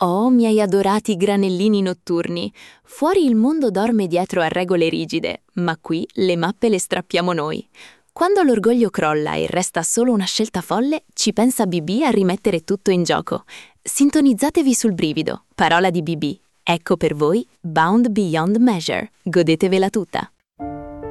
Oh, miei adorati granellini notturni, fuori il mondo dorme dietro a regole rigide, ma qui le mappe le strappiamo noi. Quando l'orgoglio crolla e resta solo una scelta folle, ci pensa BB a rimettere tutto in gioco. Sintonizzatevi sul brivido, parola di BB. Ecco per voi Bound Beyond Measure. Godetevela tutta!